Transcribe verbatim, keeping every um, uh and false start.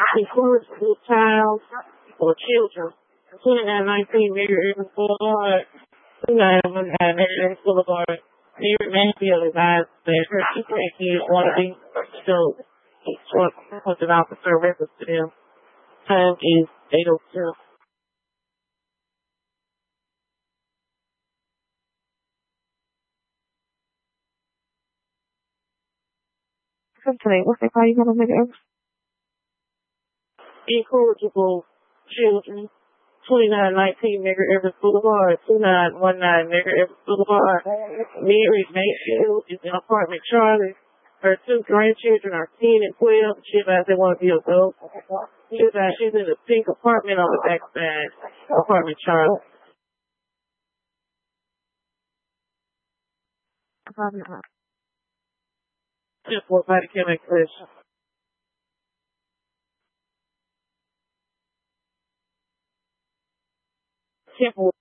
includes the child or children. twenty-nine nineteen Mary Evans Boulevard, twenty-nine nineteen Mary Evans Boulevard. Mary Mansfield advised that her sister and kids want to be so was an officer reference to them. Time is eight oh two. Today, what's the call you gonna make it? Incorrigible children. twenty-nine nineteen Mary Evans Boulevard, twenty-nine nineteen Mary Evans Boulevard. Mary Mayfield is in apartment Charlie. Her two grandchildren are ten and twelve. She advised they want to be adults. She advised she's in the pink apartment on the back side. Apartment Charlie. Just for body cam question. Temple